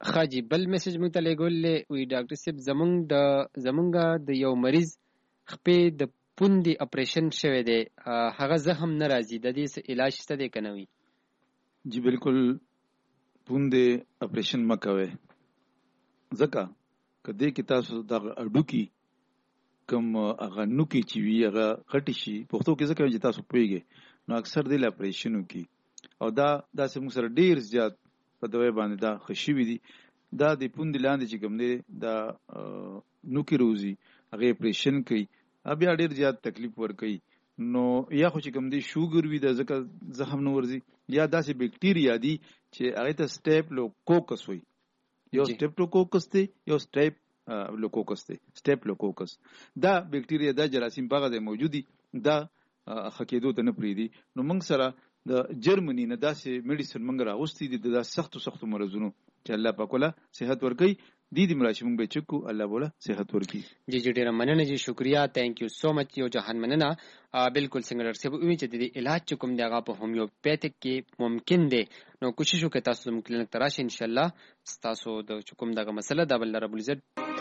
خاجي بل میسج مونږ ته لګولې وی ډاکټر صاحب زمونږ د یو مریض خپې د پوندې اپریشن شوی دی هغه زخم نه راځي د دې علاج شته دی که نه وي؟ جی بالکل پوندې اپریشن مه کوئ ځکه که دې کې تاسو دغه اډوکي کوم هغه نوکي چې وي هغه غټې شي پښتو کې ځکه چې تاسو پوهېږئ نو اکثر دې له اپریشن وکړي او داسې موږ سره ډېر زیات په دوی باندې دا ښه شوي دي دا د پوندې لاندې چې کوم دی دا نوکي روزي هغې اپریشن کوي بیا ډېر زیات تکلیف ورکوي نو یا خو چې کوم دی شوګر وي د ځکه زخم نه ورځي یا داسې بیکټیریا دي چې هغې ته سټیپلوکوکس وایي یو سټیپلوکوکس دی یو لوکوکس دی سټیپلوکوکس دا بیکټیریا دا جراثیم په هغه ځای موجود دي دا ښه کېدو ته نه پرېږدي نو موږ سره د جرمني نه داسې میډیسن موږ راغوستی دي د داسې سختو مرضونو چې الله پاک وله صحت ورکوي دې مراشي موږ به چک کړو الله به وله صحت ورکړي. جی ډېره مننه جی شکریه تھینک یو سو مچ یو جهان مننه بالکل څنګه ډاکټر صاحب وایي چې د دې علاج چې کوم دی هغه په هومیوپیتھک کې ممکن دی نو کوشش وکړئ تاسو زموږ کلینیک ته راشئ انشاءالله ستاسو د چې کوم دغه مسله دا به الله رب العزت